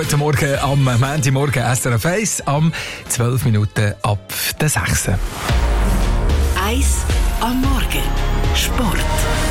Guten Morgen am Montagmorgen SRF 1 am 12 Minuten ab der 6. 1 am Morgen. Sport.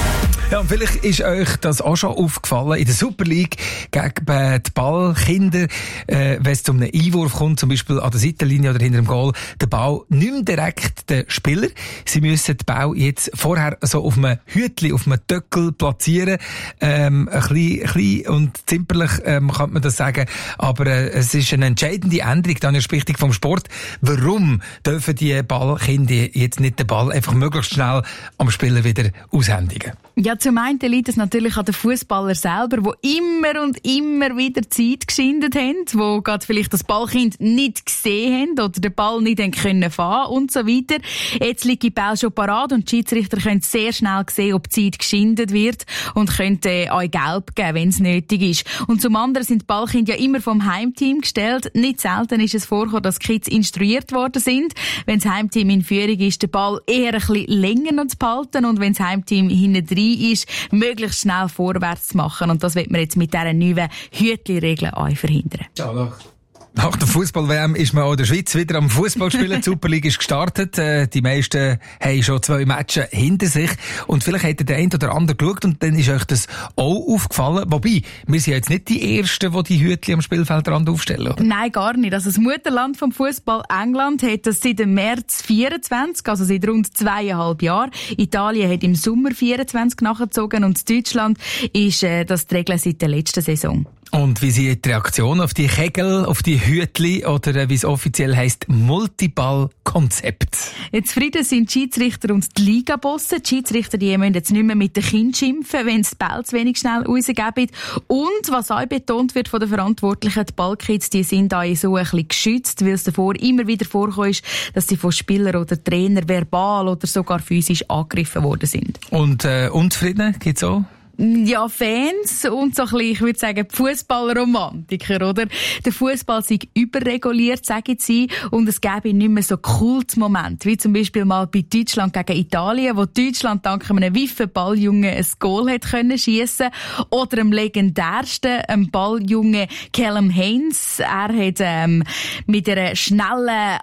Ja, und vielleicht ist euch das auch schon aufgefallen. In der Super League gegen die Ballkinder, wenn es zu einem Einwurf kommt, zum Beispiel an der Seitenlinie oder hinter dem Goal, der Ball nicht mehr direkt den Spieler. Sie müssen den Ball jetzt vorher so auf einem Hütli, auf einem Töckel platzieren. Ein bisschen und zimperlich kann man das sagen. Aber es ist eine entscheidende Änderung, dann ist richtig vom Sport. Warum dürfen die Ballkinder jetzt nicht den Ball einfach möglichst schnell am Spieler wieder aushändigen? Ja, zum einen liegt es natürlich an den Fußballer selber, die immer und immer wieder Zeit geschindet haben, wo gerade vielleicht das Ballkind nicht gesehen haben oder den Ball nicht können fahren und so weiter. Jetzt liegt die Ball schon parat und die Schiedsrichter können sehr schnell sehen, ob die Zeit geschindet wird und können euch gelb geben, wenn es nötig ist. Und zum anderen sind die Ballkinder ja immer vom Heimteam gestellt. Nicht selten ist es vorgekommen, dass Kids instruiert worden sind. Wenn das Heimteam in Führung ist, den Ball eher ein bisschen länger noch zu behalten und wenn das Heimteam hinten drin ist, möglichst schnell vorwärts zu machen. Und das wird man jetzt mit dieser neuen Hütli-Regel verhindern. Ja, nach der Fußball-WM ist man auch in der Schweiz wieder am Fußballspielen. Die Super League ist gestartet. Die meisten haben schon 2 Matches hinter sich. Und vielleicht hat der eine oder andere geschaut und dann ist euch das auch aufgefallen. Wobei, wir sind jetzt nicht die Ersten, die die Hütli am Spielfeldrand aufstellen, oder? Nein, gar nicht. Also das Mutterland vom Fußball England hat das seit dem März 24, also seit rund 2,5 Jahren. Italien hat im Sommer 24 nachgezogen und in Deutschland ist das die Regel seit der letzten Saison. Und wie sind die Reaktionen auf die Kegel, auf die Hütli oder wie es offiziell heisst, Multiball-Konzept? Jetzt zufrieden sind die Schiedsrichter und die Ligabosse. Die Schiedsrichter die müssen jetzt nicht mehr mit den Kindern schimpfen, wenn sie die Ball zu wenig schnell rausgeben. Und was auch betont wird von den Verantwortlichen, die Ballkids, die sind da so ein bisschen geschützt, weil es davor immer wieder vorgekommen ist, dass sie von Spielern oder Trainern verbal oder sogar physisch angegriffen worden sind. Und unzufrieden gibt's auch? Ja, Fans und so ein bisschen, ich würde sagen, Fußballromantiker, oder? Der Fußball sei überreguliert, sagen sie, und es gäbe nicht mehr so Kultmomente, wie zum Beispiel mal bei Deutschland gegen Italien, wo Deutschland dank einem wiffen Balljungen ein Goal hat können schiessen, oder dem legendärsten, Balljungen Callum Haynes. Er hat mit seinem schnellen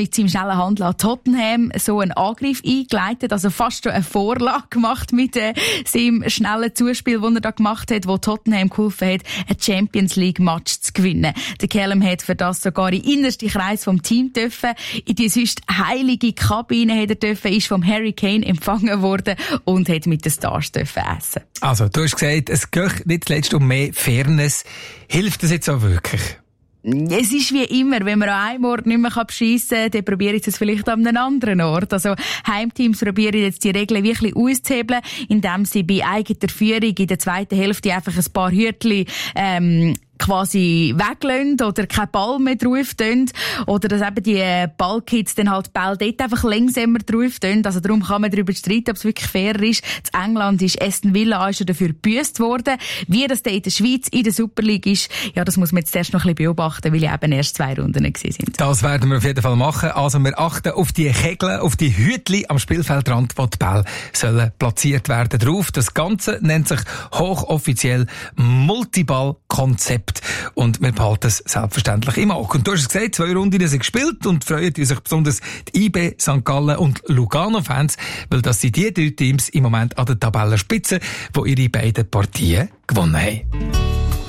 Hand Tottenham so einen Angriff eingeleitet, also fast schon eine Vorlage gemacht mit seinem schnellen Zuspiel, das er da gemacht hat, wo Tottenham geholfen hat, ein Champions League Match zu gewinnen. Der Callum hat für das sogar in den innersten Kreis vom Team dürfen. In die sonst heilige Kabine hat er dürfen, ist vom Harry Kane empfangen worden und hat mit den Stars dürfen essen. Also, du hast gesagt, es geht nicht zuletzt um mehr Fairness. Hilft das jetzt auch wirklich? Es ist wie immer, wenn man an einem Ort nicht mehr beschissen kann, dann probiere ich es vielleicht an einem anderen Ort. Also Heimteams probieren jetzt die Regeln wirklich auszuhebeln, indem sie bei eigener Führung in der zweiten Hälfte einfach ein paar Hütli quasi weglassen oder keinen Ball mehr drauf tun. Oder dass eben die Ballkids dann halt Ball dort einfach langsamer drauf tun. Also darum kann man darüber streiten, ob es wirklich fair ist. In England ist Aston Villa auch schon dafür gebüsst worden. Wie das da in der Schweiz in der Super League ist, ja, das muss man jetzt erst noch ein bisschen beobachten, weil eben erst 2 Runden gewesen sind. Das werden wir auf jeden Fall machen. Also wir achten auf die Kegel, auf die Hütli am Spielfeldrand, wo die Bälle sollen platziert werden drauf. Das Ganze nennt sich hochoffiziell Multiball-Konzept. Und wir behalten es selbstverständlich im Auge. Und du hast es gesagt, 2 Runden sind gespielt und freuen sich besonders die IB, St. Gallen und Lugano-Fans, weil das sind die 3 Teams im Moment an der Tabellenspitze, die ihre beiden Partien gewonnen haben.